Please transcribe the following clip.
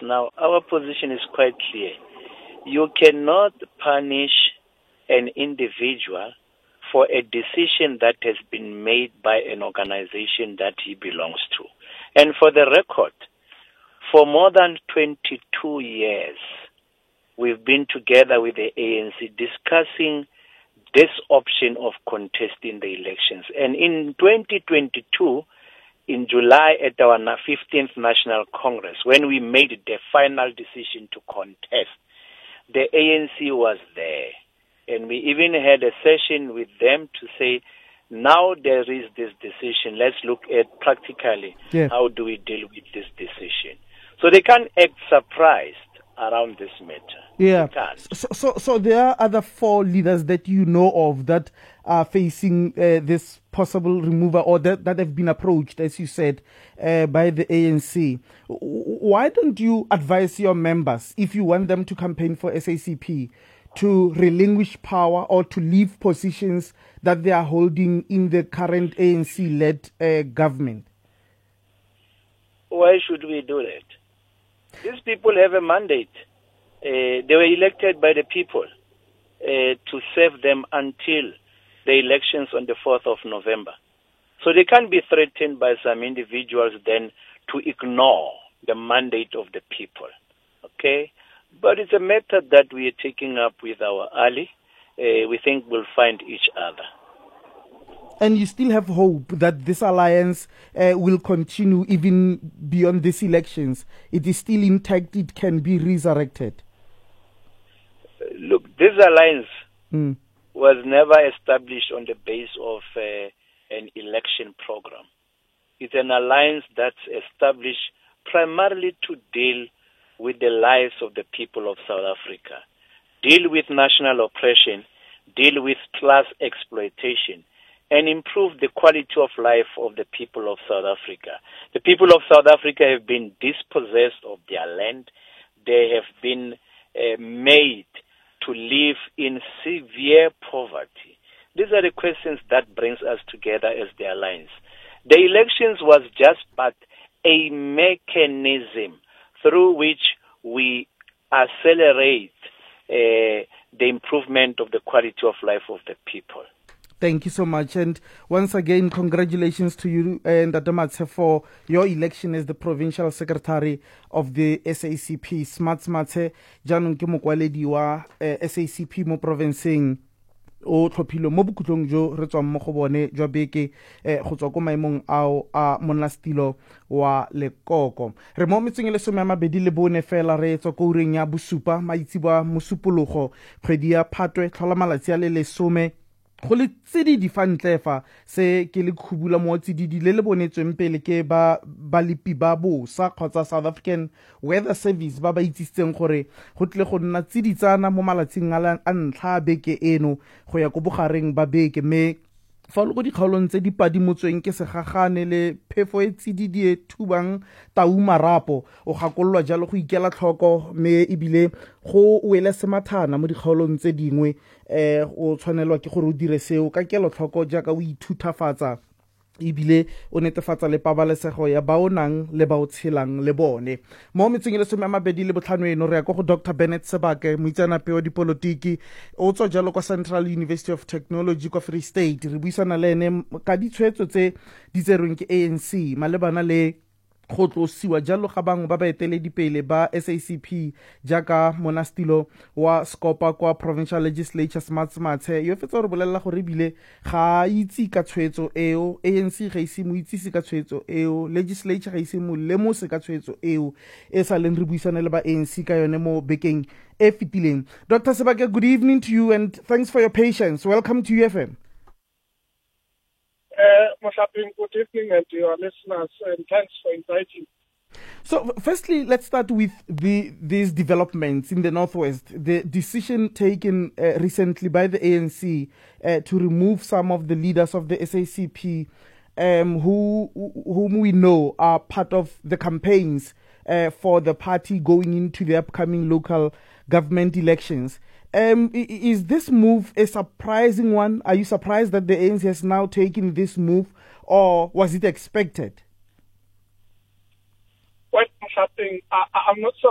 Now, our position is quite clear. You cannot punish an individual for a decision that has been made by an organization that he belongs to. And for the record, for more than 22 years, we've been together with the ANC discussing this option of contesting the elections. And in 2022, in July at our 15th National Congress, when we made the final decision to contest, the ANC was there. And we even had a session with them to say, now there is this decision, let's look at practically how do we deal with this decision. So they can't act surprised around this matter. Yeah. So there are other 4 leaders that you know of that are facing this possible removal or that have been approached, as you said, by the ANC. Why don't you advise your members, if you want them to campaign for SACP, to relinquish power or to leave positions that they are holding in the current ANC-led government? Why should we do that? These people have a mandate. They were elected by the people to serve them until the elections on the 4th of November. So they can't be threatened by some individuals then to ignore the mandate of the people. Okay? But it's a method that we are taking up with our ally. We think we'll find each other. And you still have hope that this alliance will continue even beyond these elections? It is still intact, it can be resurrected? Look, this alliance was never established on the basis of an election program. It's an alliance that's established primarily to deal with the lives of the people of South Africa, deal with national oppression, deal with class exploitation, and improve the quality of life of the people of South Africa. The people of South Africa have been dispossessed of their land. They have been made to live in severe poverty. These are the questions that brings us together as the alliance. The elections was just but a mechanism through which we accelerate the improvement of the quality of life of the people. Thank you so much. And once again, congratulations to you and Adamatse for your election as the Provincial Secretary of the SACP. Smuts Mathe, Janong ke mokwaledi wa SACP mo provinceng o tlhophilwe mo bokutlong jo re tswang mo go bone jwa beke go tswa ko maemong ao a monastilo wa Lekoko. Re mo metseng le 24 fela re tswa ko ureng ya bosupa maitsibwa mosupologo kgwedi ya Phatwe tlhola malatsi a le 10 go le tsedi di fa ntlefa se ke le khubula mo tsididi le bonetsweng pele ke ba balipi ba bosa kgotsa South African Weather Service ba itsitseng gore go tle go nna tsiditsana mo malatsing a ntlha beke eno go ya go bogareng ba beke me fa le go dikgaolong tse di padimotsweng ke segagane le phefo e tsididi e thubang taumarapo o gakololwa jalo go ikela tlhoko me ebile go wele semathana mo dikgaolong tse dingwe o tshwanelwa ke gore o dire seo ka kelo tlhoko jaaka o ithutafatsa ebile o netefatsa le pabalesego ya baonang le ba o tshelang le bone. Mo metseng le 25 eno re ya go Dr. Bennett Sebake moitsanape wa dipolotiki o tswa jalo kwa Central University of Technology kwa Free State. Re buisana le ene ka ditshwetso tse di tserweng ke ANC malebana le go tlosiwa jalo ga bangwe ba baeteledipele ba SACP jaaka monastilo wa Scopa kwa Provincial Legislature Smuts Mathe yo fetsa re bolela gore bile ga itse ka tshwetso eo ANC ga ise mo itsise ka tshwetso eo legislature ga ise mo lemose ka tshwetso eo e sa leng re buisana le ba ANC ka yone mo bekeng e fitileng. Dr. Sebake, good evening to you and thanks for your patience. Welcome to UFM. Good evening and to your listeners, and thanks for inviting. So, firstly, let's start with these developments in the Northwest. The decision taken recently by the ANC to remove some of the leaders of the SACP, whom we know are part of the campaigns for the party going into the upcoming local government elections. Is this move a surprising one? Are you surprised that the ANC has now taken this move, or was it expected? Well, I'm not